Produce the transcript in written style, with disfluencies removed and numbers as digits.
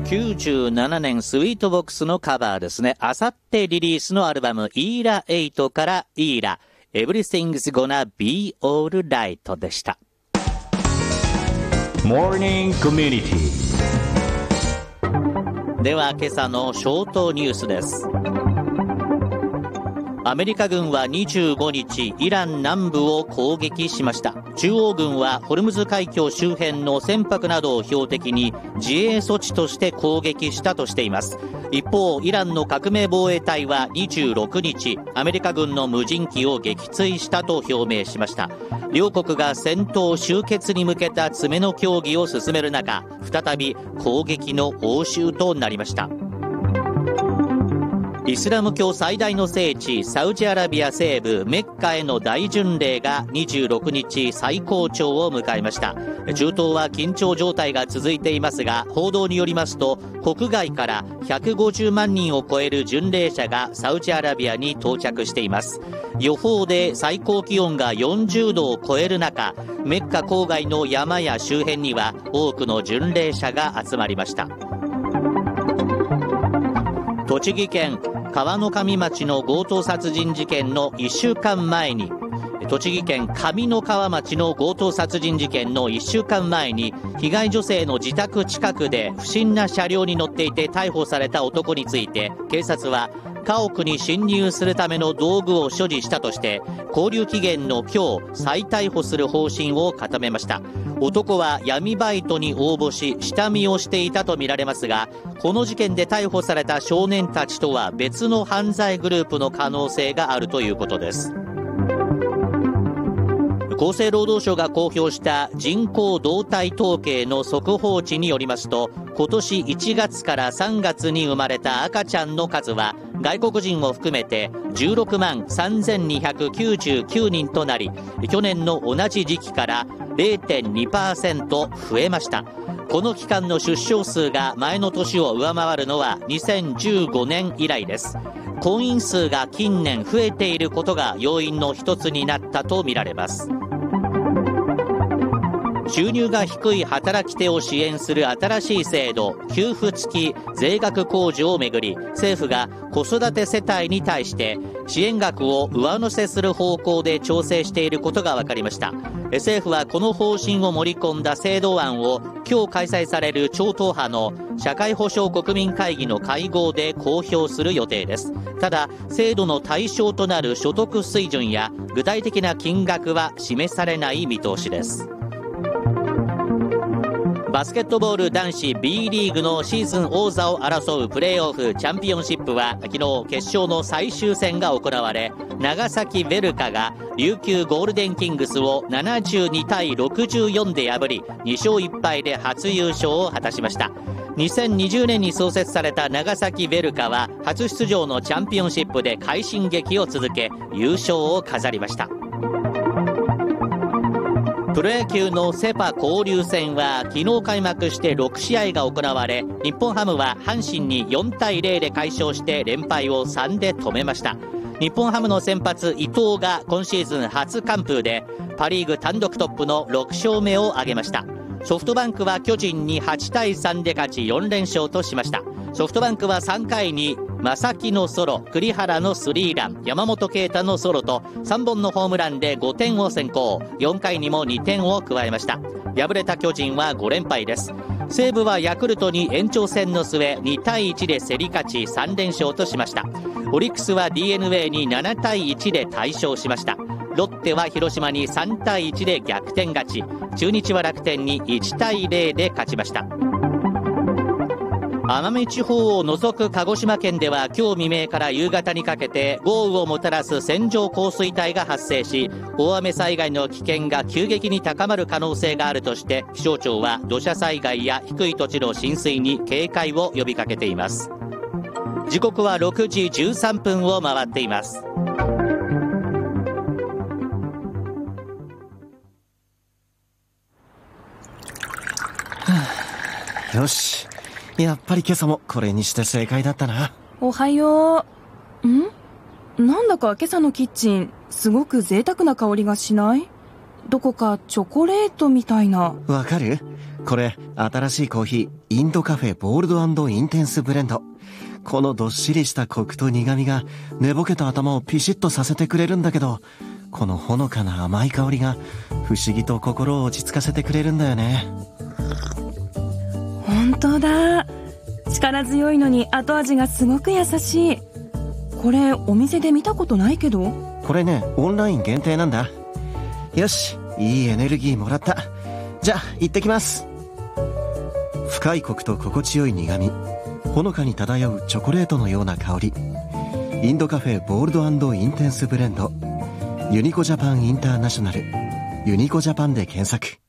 97年スイートボックスのカバーですね。あさってリリースのアルバムイーラ8からイーラ Everything's Gonna Be Alright でした。 Morning Community。 では今朝のショートニュースです。アメリカ軍は25日、イラン南部を攻撃しました。中央軍はホルムズ海峡周辺の船舶などを標的に自衛措置として攻撃したとしています。一方、イランの革命防衛隊は26日、アメリカ軍の無人機を撃墜したと表明しました。両国が戦闘終結に向けた詰めの協議を進める中、再び攻撃の応酬となりました。イスラム教最大の聖地サウジアラビア西部メッカへの大巡礼が26日最高潮を迎えました。中東は緊張状態が続いていますが、報道によりますと国外から150万人を超える巡礼者がサウジアラビアに到着しています。予報で最高気温が40度を超える中、メッカ郊外の山や周辺には多くの巡礼者が集まりました。栃木県川野上町の強盗殺人事件の1週間前に、栃木県上三川町の強盗殺人事件の1週間前に、被害女性の自宅近くで不審な車両に乗っていて逮捕された男について、警察は家屋に侵入するための道具を所持したとして勾留期限の今日再逮捕する方針を固めました。男は闇バイトに応募し下見をしていたとみられますが、この事件で逮捕された少年たちとは別の犯罪グループの可能性があるということです。厚生労働省が公表した人口動態統計の速報値によりますと、今年1月から3月に生まれた赤ちゃんの数は外国人を含めて16万3299人となり、去年の同じ時期から 0.2% 増えました。この期間の出生数が前の年を上回るのは2015年以来です。婚姻数が近年増えていることが要因の一つになったとみられます。収入が低い働き手を支援する新しい制度、給付付き税額控除をめぐり、政府が子育て世帯に対して支援額を上乗せする方向で調整していることが分かりました。政府はこの方針を盛り込んだ制度案を今日開催される超党派の社会保障国民会議の会合で公表する予定です。ただ、制度の対象となる所得水準や具体的な金額は示されない見通しです。バスケットボール男子 B リーグのシーズン王座を争うプレーオフチャンピオンシップは昨日決勝の最終戦が行われ、長崎ヴェルカが琉球ゴールデンキングスを72対64で破り2勝1敗で初優勝を果たしました。2020年に創設された長崎ヴェルカは初出場のチャンピオンシップで快進撃を続け優勝を飾りました。プロ野球のセパ交流戦は昨日開幕して6試合が行われ、日本ハムは阪神に4対0で快勝して連敗を3で止めました。日本ハムの先発伊藤が今シーズン初完封でパリーグ単独トップの6勝目を挙げました。ソフトバンクは巨人に8対3で勝ち4連勝としました。ソフトバンクは3回に正木のソロ、栗原のスリーラン、山本啓太のソロと3本のホームランで5点を先行、4回にも2点を加えました。敗れた巨人は5連敗です。西武はヤクルトに延長戦の末2対1で競り勝ち3連勝としました。オリックスは DNA に7対1で大勝しました。ロッテは広島に3対1で逆転勝ち、中日は楽天に1対0で勝ちました。奄美地方を除く鹿児島県では今日未明から夕方にかけて豪雨をもたらす線状降水帯が発生し、大雨災害の危険が急激に高まる可能性があるとして気象庁は土砂災害や低い土地の浸水に警戒を呼びかけています。時刻は6時13分を回っています。 よし、やっぱり今朝もこれにして正解だったな。 おはよう。なんだか今朝のキッチンすごく贅沢な香りがしない？どこかチョコレートみたいな。 わかる？ これ新しいコーヒー、インドカフェボールド&インテンスブレンド。このどっしりしたコクと苦味が寝ぼけた頭をピシッとさせてくれるんだけど、このほのかな甘い香りが不思議と心を落ち着かせてくれるんだよね。 本当だ。力強いのに後味がすごく優しい。これお店で見たことないけど。 これね、オンライン限定なんだ。よし、いいエネルギーもらった。じゃあ行ってきます。深いコクと心地よい苦味、ほのかに漂うチョコレートのような香り。インドカフェボールド&インテンスブレンド、ユニコジャパンインターナショナル、ユニコジャパンで検索。